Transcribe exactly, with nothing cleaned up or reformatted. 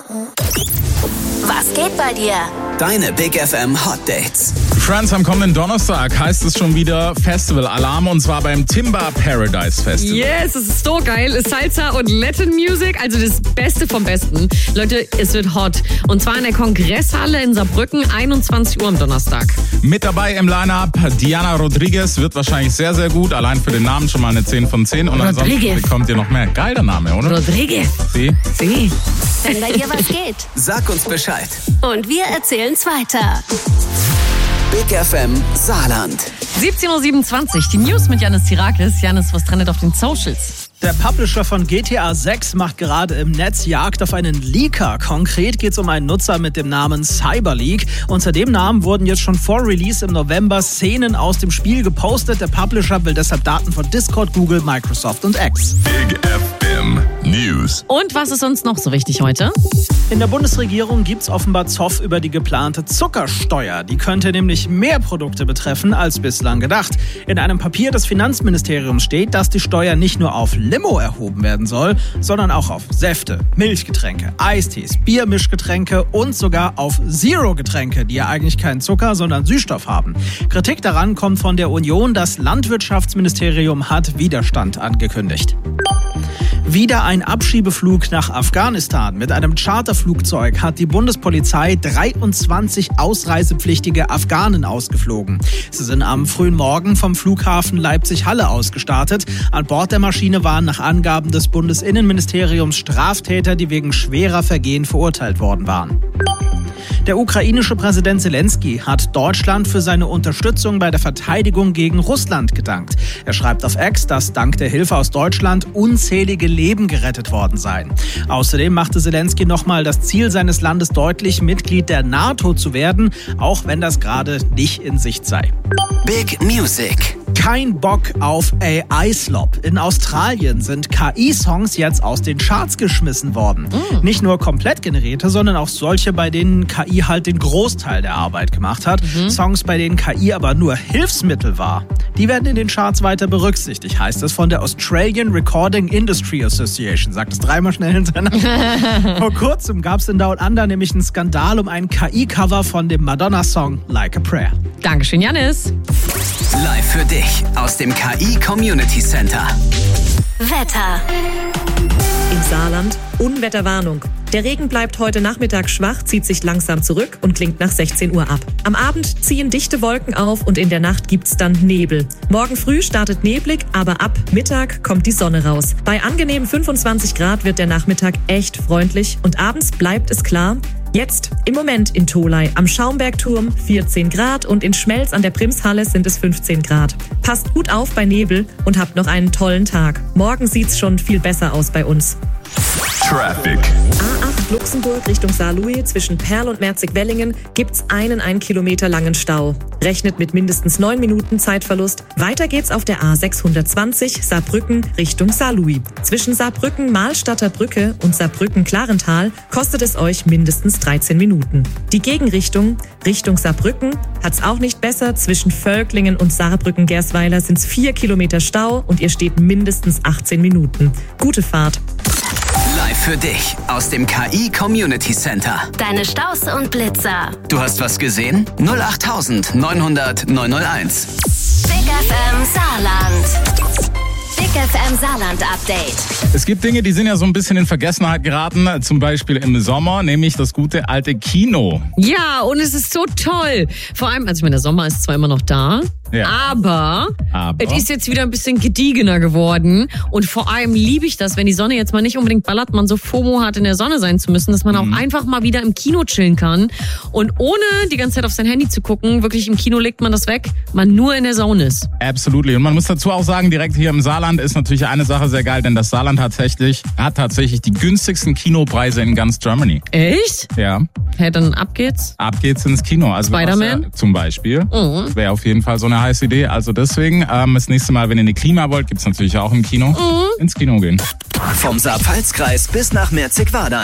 Was geht bei dir? Deine Big F M Hot Dates. Friends, am kommenden Donnerstag heißt es schon wieder Festival-Alarm und zwar beim Timber Paradise Festival. Yes, es ist so geil. Salsa und Latin Music, also das Beste vom Besten. Leute, es wird hot. Und zwar in der Kongresshalle in Saarbrücken, einundzwanzig Uhr am Donnerstag. Mit dabei im Line-Up Diana Rodriguez, wird wahrscheinlich sehr, sehr gut. Allein für den Namen schon mal eine zehn von zehn. Und Rodriguez. Ansonsten bekommt ihr noch mehr. Geiler Name, oder? Rodriguez. Sie? Sie. Wenn bei dir was geht. Sag uns Bescheid. Und wir erzählen's weiter. Big F M Saarland. siebzehn Uhr siebenundzwanzig, die News mit Janis Tirakis. Janis, was trendet auf den Socials? Der Publisher von G T A sechs macht gerade im Netz Jagd auf einen Leaker. Konkret geht es um einen Nutzer mit dem Namen Cyberleak. Unter dem Namen wurden jetzt schon vor Release im November Szenen aus dem Spiel gepostet. Der Publisher will deshalb Daten von Discord, Google, Microsoft und X. Big F M News. Und was ist uns noch so wichtig heute? In der Bundesregierung gibt es offenbar Zoff über die geplante Zuckersteuer. Die könnte nämlich mehr Produkte betreffen als bislang gedacht. In einem Papier des Finanzministeriums steht, dass die Steuer nicht nur auf Limo erhoben werden soll, sondern auch auf Säfte, Milchgetränke, Eistees, Biermischgetränke und sogar auf Zero-Getränke, die ja eigentlich keinen Zucker, sondern Süßstoff haben. Kritik daran kommt von der Union. Das Landwirtschaftsministerium hat Widerstand angekündigt. Wieder ein Abschiebeflug nach Afghanistan. Mit einem Charterflugzeug hat die Bundespolizei dreiundzwanzig ausreisepflichtige Afghanen ausgeflogen. Sie sind am frühen Morgen vom Flughafen Leipzig-Halle ausgestartet. An Bord der Maschine waren nach Angaben des Bundesinnenministeriums Straftäter, die wegen schwerer Vergehen verurteilt worden waren. Der ukrainische Präsident Zelensky hat Deutschland für seine Unterstützung bei der Verteidigung gegen Russland gedankt. Er schreibt auf X, dass dank der Hilfe aus Deutschland unzählige Leben gerettet worden seien. Außerdem machte Zelensky nochmal das Ziel seines Landes deutlich, Mitglied der NATO zu werden, auch wenn das gerade nicht in Sicht sei. Big Music. Kein Bock auf A I-Slop. In Australien sind K I-Songs jetzt aus den Charts geschmissen worden. Mm. Nicht nur komplett generierte, sondern auch solche, bei denen K I halt den Großteil der Arbeit gemacht hat. Mhm. Songs, bei denen K I aber nur Hilfsmittel war. Die werden in den Charts weiter berücksichtigt, heißt es von der Australian Recording Industry Association. Sagt es dreimal schnell hintereinander. Vor kurzem gab es in Down Under nämlich einen Skandal um ein K I-Cover von dem Madonna-Song Like a Prayer. Dankeschön, Janis. Live für dich aus dem K I Community Center. Wetter. Im Saarland Unwetterwarnung. Der Regen bleibt heute Nachmittag schwach, zieht sich langsam zurück und klingt nach sechzehn Uhr ab. Am Abend ziehen dichte Wolken auf und in der Nacht gibt's dann Nebel. Morgen früh startet neblig, aber ab Mittag kommt die Sonne raus. Bei angenehmen fünfundzwanzig Grad wird der Nachmittag echt freundlich und abends bleibt es klar. Jetzt im Moment in Tholey am Schaumbergturm vierzehn Grad und in Schmelz an der Primshalle sind es fünfzehn Grad. Passt gut auf bei Nebel und habt noch einen tollen Tag. Morgen sieht's schon viel besser aus bei uns. Traffic. A acht Luxemburg Richtung Saarlouis zwischen Perl und Merzig-Wellingen gibt's einen ein Kilometer langen Stau. Rechnet mit mindestens neun Minuten Zeitverlust. Weiter geht's auf der A sechshundertzwanzig Saarbrücken Richtung Saarlouis. Zwischen Saarbrücken-Mahlstadter Brücke und Saarbrücken-Klarental kostet es euch mindestens dreizehn Minuten. Die Gegenrichtung Richtung Saarbrücken hat's auch nicht besser. Zwischen Völklingen und Saarbrücken-Gersweiler sind's vier Kilometer Stau und ihr steht mindestens achtzehn Minuten. Gute Fahrt. Live für dich aus dem K I Community Center. Deine Staus und Blitzer. Du hast was gesehen? null acht neunhundert neunhunderteins. Big F M Saarland. Big F M Saarland Update. Es gibt Dinge, die sind ja so ein bisschen in Vergessenheit geraten, zum Beispiel im Sommer, nämlich das gute alte Kino. Ja, und es ist so toll. Vor allem, also ich meine, der Sommer ist zwar immer noch da, Ja. aber, Aber? es ist jetzt wieder ein bisschen gediegener geworden. Und vor allem liebe ich das, wenn die Sonne jetzt mal nicht unbedingt ballert, man so FOMO hat, in der Sonne sein zu müssen, dass man auch einfach mal wieder im Kino chillen kann. Und ohne die ganze Zeit auf sein Handy zu gucken, wirklich im Kino legt man das weg, man nur in der Zone ist. Absolutely. Und man muss dazu auch sagen, direkt hier im Saarland ist natürlich eine Sache sehr geil, denn das Saarland tatsächlich, hat tatsächlich die günstigsten Kinopreise in ganz Germany. Echt? Ja. Hey, dann ab geht's. Ab geht's ins Kino. Also Spider-Man? Ja, zum Beispiel. Mhm. Wäre auf jeden Fall so eine heiße Idee. Also deswegen, ähm, das nächste Mal, wenn ihr eine Klima wollt, gibt's natürlich auch im Kino. Mhm. Ins Kino gehen. Vom Saar-Pfalz-Kreis bis nach Merzig-Wadern.